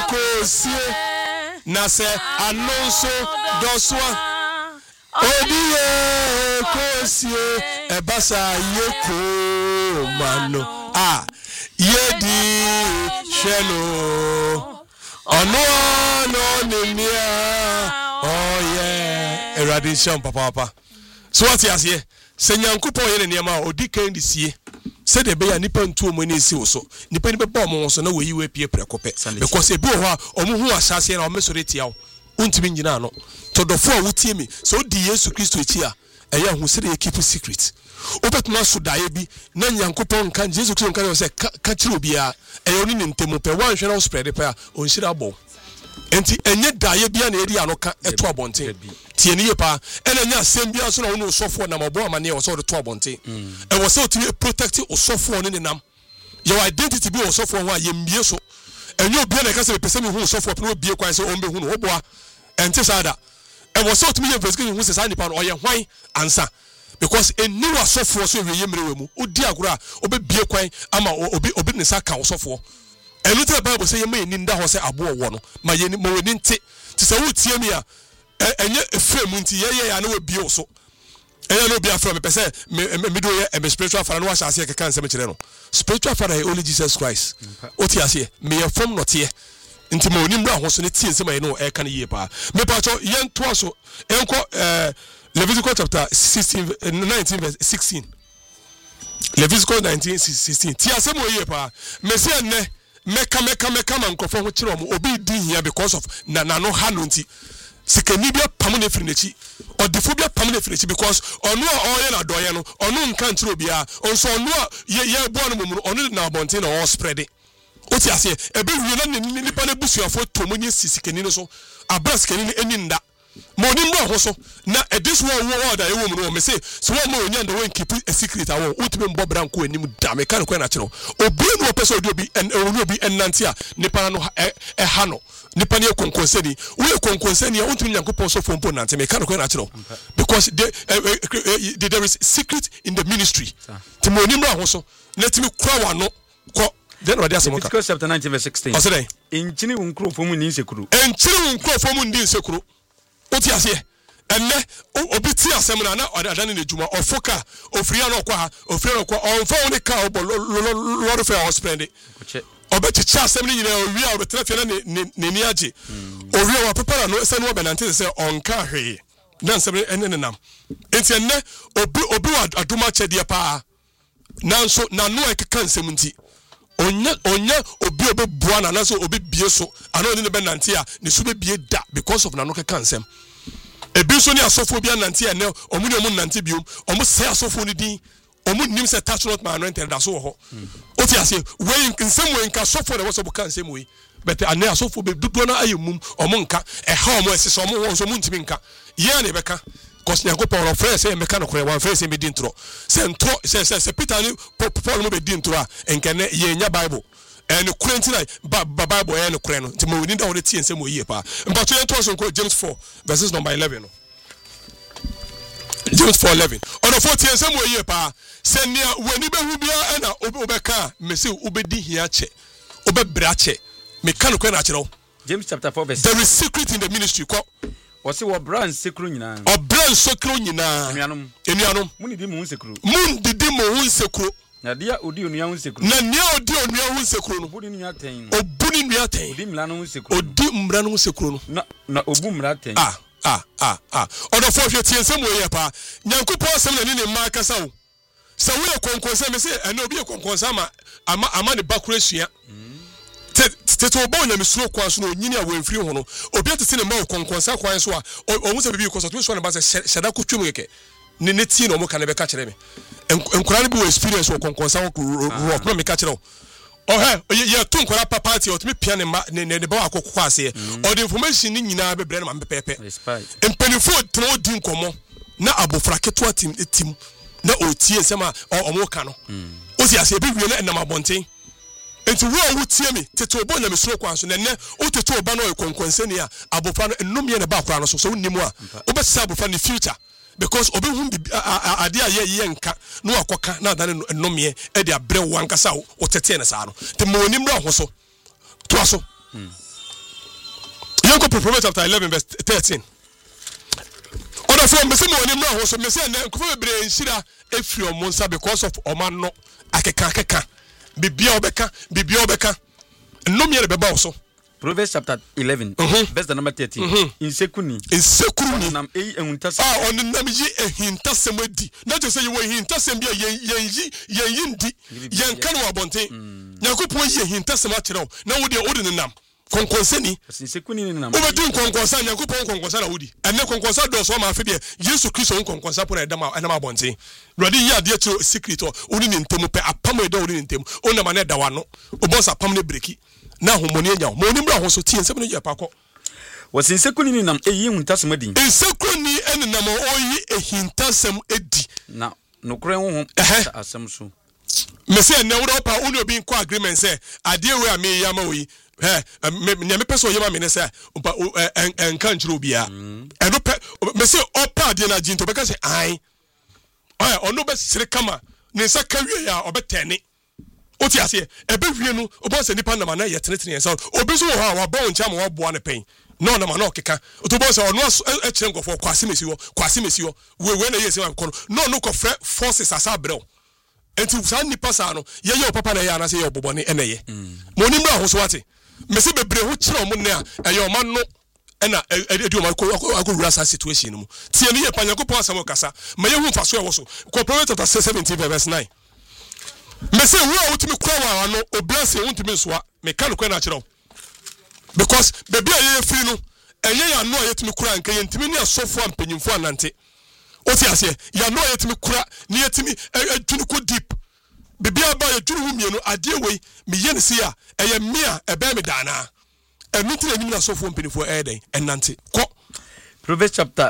kosie na se anonso doswa odiye kosie ebasa yeko mano yedi shelo ono no nimia eradition papa so what you say senyankopon ye ne niam odi kan di sie se de be ya nipa ntu omo ne si wo so nipa ni be ba omo so na wo yi we pie prekope because ebi ho a omo hu asase na omo so retia wo untimi nyina no to dofo a wotie mi so di Yesu Kristo echi a eya hu se de keep secret obetuma so dae bi na nyankopon kan Yesu Kristo kan se ka kire obi a eya oni ne ntemu pe wan hwe na spread pe a onhira bo enti enye dae bia na eri anoka eto abonten tie ne yepa ena nya asem bia so na wo no sofo na mabo amane wo so de to abonten e wo so to protect osofo ne nenam your identity bi osofo ho a ye mbie so enye obi na ka se pese mi hu osofo pe no bie kwan se on be hu no oboa enti sada e wo so to me investigate hu se sa nipa no oye hwan ansa because eni wa osofo so wiye mrewe mu odi agura obe bie kwan ama obi ne sa ka osofo enu te Bible say ye ma eni nda ho se abo wo no ma ye ni mo weni nti ti se wo tie mi a enye efrem nti ye ya na we bie so enye no bia from me say me do ye spiritual father no wa shase ke kan se me kire no spiritual father only Jesus Christ oti ase me ye from not here nti mo ni mbra ho so ne tie se ma ye no e kan ye pa me pa cho ye nto so enko Leviticus chapter 19 verse 16 Leviticus 19:16 ti ase mo ye pa me se ne meka man nkofo ho kire omo obi di hia because of na no ha no nti sikani bia pam na firi nachi odifo bia pam na firi nachi because onu oye na doye no onu nka ntiro bia onso onu ye bo no mumu onu na abonten na all spread it oti ase ebe wi na nipa na busuafo tomu ni sikani no so abra sikani ni eni nda mo ni mbo ho so na this one word I wo mu no me say so wo mo onya ndo wen keep a secret awo utime mbo branko anim da me kan ko na kire obi no pese obi ennante a nipa no ha no nipa ne konkonseni we konkonseni a utime nyankopon so fompo nante me kan ko na kire because there is secret in the ministry timo ni mbo ho so na timi kura wa no ko then what asemo ka chapter 19 verse 16 osede enchini unkrofo mu ni nsekuru oti ase enne obi ti asem na odadane ne djuma ofoka ofria no kwa onfo ne ka obo lord fair hospital obechicha asem ni nyina owia obetrafia na ne ni age owia wa prepare no se no benante se onka hwe na asem enne nam enti enne obi wa aduma chede pa nanso na no ekeka nsem nti onya obi bua na so obi bie so ana oni ne benante a ne so be bie da because of na no keka nsem ebi so ni asofo bia nante ene omu ni omu nante biom omu se asofo ni din omu nim se touch not my anointed da so wo ho oti ase we nsem we nka asofo na wo so buka nsem we but ane asofo be dudo na ayemum omu nka ha omu ese so omu won so mu ntimi nka ye na beka cause nyankopon ofre se meka no kore wan fe se me din tro se Peter ni Paul mo be din tro a enkene ye nya Bible and currently Bible and Ukraine to mo need all the tea and same way pa but you to so James 4 verses number 11 James 4:11 on the 14 and same way pa send near when you be hu bia na obeka me say obedi hia che obebrache me kan ko na kire James chapter 4 verse there is secret in the ministry ko wose wo brand sekru nyina enianom mun didi mo hu sekru na dia odi onua hu sekru no obuni nua ten odi mra no hu sekru no na obu mra ten odo fo hwe tie nsem we pa nyankopon sem na ni ma kasa wo se we konkonsa me se ene obi konkonsa ama ne bakura sua tete obo nya mesuro kwa so no nyini a wemfiri ho no obi atete ne ma konkonsa kwan so a ohu se bibi koso to so ne ba se sheda ko twem keke ne tie no mo ka ne be ka kire me enkura ne bi experience wo konkonsa wo no me ka kire ye to nkura papa tie otumi pia ne ma ne ba akokko ase all the information ni nyina be bre na ma pepe empanifo tro di nkomo na abofra keto tim na otie sema omo ka no osi ase bi wie na enam abonten enti wo tie me tete obo na mesuro kwa so na ne o tete oba no konkonse a abofra no enum ye ne ba akora no so wonimu a obesa abofra ne future because obi hu ade a ye nka no akoka na adane enum ye e de abre wankasa o tete ne sa no te mo onim ra ho so to aso Yanko Proverbs chapter 11 verse 13. Oda for me say me onim na ho so me say na nkofo bebre nhira efiri omonsa because of oman no akeka bibia obeka no me beba wo so. Proverbs chapter 11 verse number 13. Insekuni nam ehuntasem onam yi ehintasem adi na to say you ehintasem bia yen ndi yen kan wa bonte Yakopon yi ehintasem a kire wo na wo de nam konkonseni insekuni ni nam wo be konkonsa Yakopon konkonsa na wodi ene konkonsa do so ma afede Yesu Kristo konkonsa po na edama bonte Rodi yi ade to secret o woni ni ntemu pe apam edo woni ni ntemu onam na da wa no obonsa apam ne breki na homoni anya mo ni mbra ho so tie nsem no ye pakọ was insekuni ni nam eyi huntasem adi insekuni enenam oyi ehintasem edi na nokore ho asem so me say na wo pa uni obi nko agreement say ade we am yama oyi me person yama me ne say enka nchiro obia eno pe me say opa ade na jinto be ka say ai ono be sire kama ne sa kawie ya obetene oti ase ebe hwie no obo se nipa na ye tenetene yensa obi so ho a wa bon ncha ma wa boa ne pen no na ma no keka otobo se ono e kire nkofo kwase mesi wo we na yesi wa kono no ko forces asa brel enti sa nipa sa no ye papa na ye na se ye obobone eneye mo ni mra ho so wate me se bebre ho kire omo ne a ye oma no ena edi oma ko wura sa situation no mu tie ne ye pa Yakopon asamo kasa ma ye hu faso e wo so ko Proverbs chapter 17 verse 9 me say wo utimi kwa wa no oblase untimi soa me kan ko na kire because baby aye free no enye ya no ayetimi kura nka yentimi ne asofo ampanyimfo anante oti ase ya no ayetimi kura ne yetimi adwunu ko deep baby aba adwunu hu mienu ade wei me ye ne se ya eye mia ebe me dana enunti na nyim na asofo ampanyimfo eden enante ko Proverbs chapter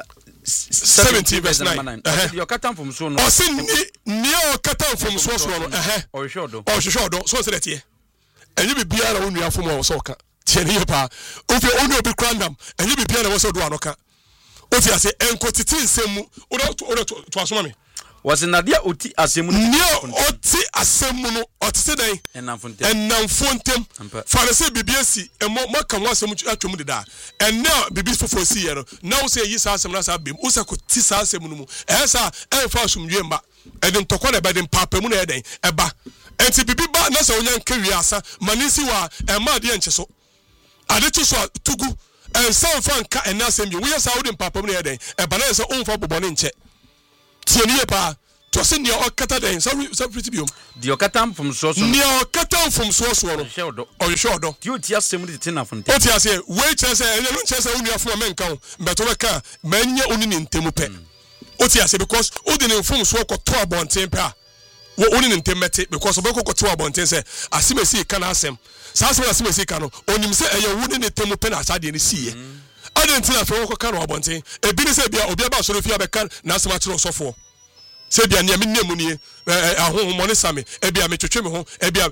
17 verse 9. Your katam from so no. O se ni o katam from so no. O hwodo. O hwodo. So se detie. Enye bibia na wonu afom o so ka. Tie ne yepa. O fi onu obi krandam. Enye bibia na wo so do anoka. O fi ase enkotiti nsemu. O to asoma me. Was nadia oti asemu ni oti asemu no otise dan enamfontem farese bibiesi emo maka mo asemu atwom deda enne bibi fofo si ye no na wo se yi sa asemu na sa bem wo sa ko ti sa asemu no mu ehsa enfa asumdwe mba ede ntokọ na bede papa mu na eden eba enti bibi ba na sa onya nkawi asa manisi wa ema de enche so ade tu so tugu ensa enfa nka ena asemu wo ye sa wo de papa mu na eden eba na ensa onfa bobone nche tieni pa to se ne okata den so pretty biom de okata from so ne okata from so no o shodo ti o ti asem de tena fonte o ti ase we chese ene no chese unu afo menka o beto beka manye unu ni ntemu pe o ti ase because o de ne fom so ko to abonten pe a wo unu ni ntemete because obeko ko to abonten se asimesi ka na asem sa asem asimesi ka no onim se eye unu ni ntemu pe na asade ni siye adentina fe wo ko ka no abonten ebi ni se bia obi aba so fi abeka na asem a kire osofo se bia ne nemu nie ahonhomone same ebia metwetwe me ho ebia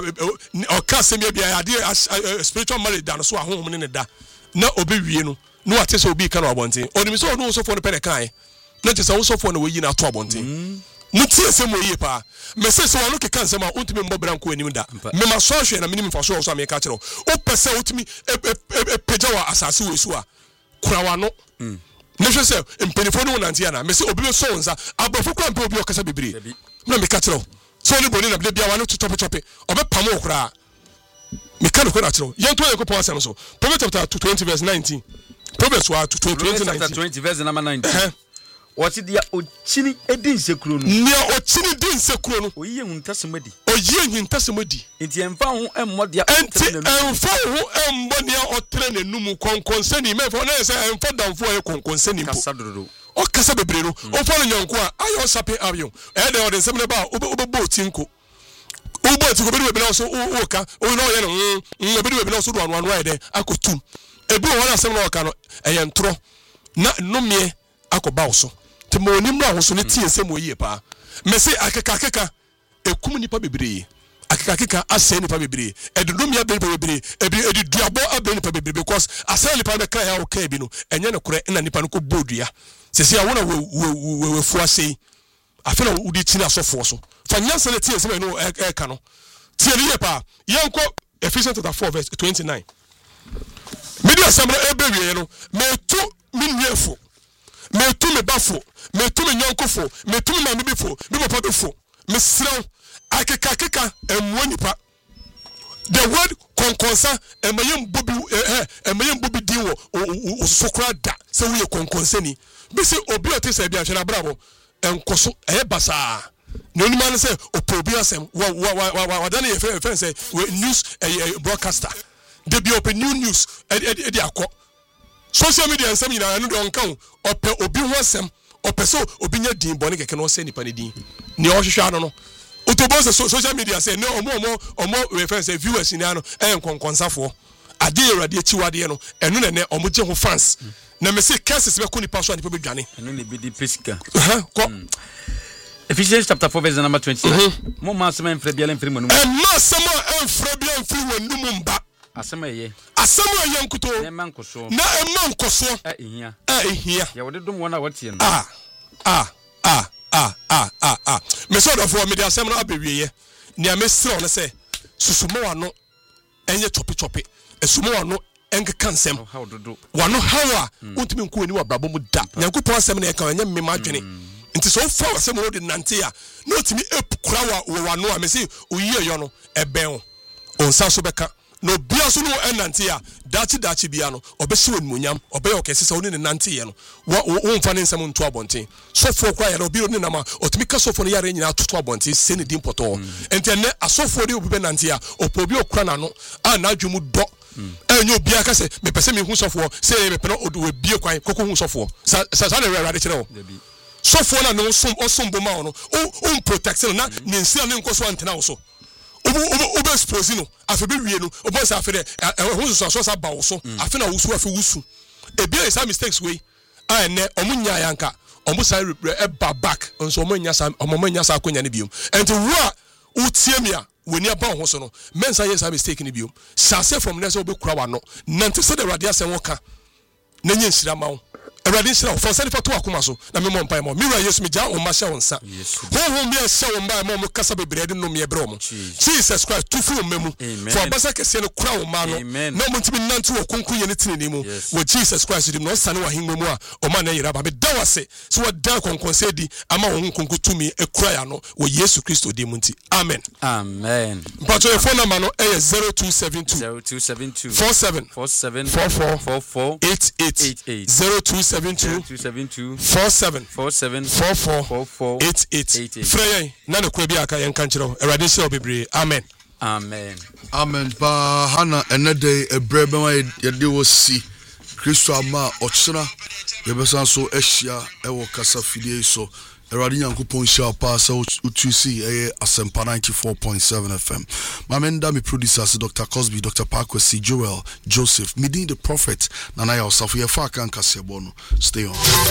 oka se me bia ade spiritual marriage da no so ahonhomone ne da na obewie no no ate se obi ka no abonten onimi se onu sofo no pere kan na te se wo sofo no weyi na to abonten mutie se mo yie pa me se wano ke kan se ma untimi mbo branko anim da me ma so hwe na minim fa so so ameka kire o pese utimi peja wa asase we so a kurawa no Nesho se mpenifo no nantia na me se obi so nsa abofo kwa mpe obi okasa bebre na me ka kire so ni boni na bia wa no tope obe pam okra me ka no kwa kire yen to Yakopon asem so Proverbs chapter 20 verse 19 Proverbs 20 verse number 19 Wati dia ochini edin sekuro no ne ochini din sekuro no oyiye huntasemadi enti emfa ho emmo dia ne otre ne numu konkonseni me fo na se emfa danfo e konkonseni mpo kasadoro o kasa bebre no o fo no nyanko a ayo sape avion e de o de semne ba obo tinko obo tinko bebre na so o ka o no ye no bebre na so do anu e de akotum ebi o wona semne o ka no e ye ntro na nomie akoba wo so temo nimra ho so ne tie nsem oyie pa me se akeka ekum nipa bebre akeka ase nipa bebre edundum ya bebre ebi duabo abe nipa bebre because ase nipa be kan ya o ka bi no enye ne kore na nipa no ko bodua sese ya wona we fu ase afena udi china sofo so fa nyansa ne tie nsem no e ka no tie ne pa yenko Ephesians chapter 4 verse 29 media asamro ebewie no metu minwefo metu me bafo metu me nyonkofo metu me mamibifo me papa bifo mesrew akeka emwo nipa the word konkonsa emayem bobi din wo sokra da se wo ye konkonsani bi se obi otese bia hwe na brabo enkoso basa no ni man say opobi asem wa dane ye friend say news broadcaster they be open new news e akọ social media nsem nyina no don kan ope obi ho asem ope so obi nya din bone keke no se nipa ne din ni o hwehwa no otobo say social media say no omo we friend say viewers ni ano enkonkonsafo ade erade achiwade no eno ne omo je ho fans na me say cases be ko nipa so anipa be dwane eno ne be di pesika Ephesians chapter 4 verse number 20. Mo ma asema enfre bia enfre mo no. Ma asema enfre bia enfre wonu mu mba. Asema ye nkuto. Na mankoso. Na mankoso. Ehia. Ehia. Ya wode dum wona wotie no. Me so do for me de asema no abewie ye. Nia me sre on say susumo wano enye chopi. Esumo wano enke kansem. How dodo. Wano hawa untimi nku ani wa brabo mu da. Nyankopon asema na e kan enye me madwene. Nti so fa asem no de nante a na otimi epukura wa wano a me say oyi eyo no eben onsa so beka no bia so no enante a dachi bia no obehye wonmunyam obey okese se woni ne nante ye no wo mfa ne nsem nto abonten sofo kwa ya no bi oni na ma otimi ka sofo no yare nyina toto abonten se ne din poto enti ene asofo de obi be nante a opobi okura na no a na adwemu do enyo bia ka se me pese me hu sofo se me peno odo bie kwan kokko hu sofo sa na rade kire wo sofo na no osombo ma no o protect no na nsia ne nkoso antena wo so obo expose no afebe wie no obo sa afede ho so sa ba wo so afi na wusu afi wusu ebia is mistakes we ene omunya yanka omu sa eba back nso omunya sa akonya ne biom enti wo a utie mi a weni aba ho so no mensa yes mistake ne biom sase from there so obi kura wa no nante se de rade asem wo ka na nye nsira ma wo Eradi sira for send for to akoma so na me mo mpa mo mira yesu me ja o ma hye wonsa ho me hye wo mba mo kasa bebrede no me ebre mo Jesus Christ to fu memu for basa kese no kura wo ma no na mo ntimi nantu wo konku ye ne tinini mu wo Jesus Christ dim no sane wa himmu mu a o ma na yira ba me dawase so wa da konkonse di ama wo konku tumi ekura ya no wo Yesu Kristo dim nti amen but your phone number no 0272 47 44 88 0272 47 44 88 Freya na no kwa bia aka yen kan kire Erade se obebre amen pa hana enede ebrebe wa yede wo si Kristo ama ochira yebesan so ehia ewo kasa fidie so Erade Nyankopon hia pa sa utusi Asempa 94.7 FM mamenda me producers Dr. Cosby Dr. Parkwesi Joel Joseph Midin the Prophet Nana Yosafo ye fa kan kasebo no stay on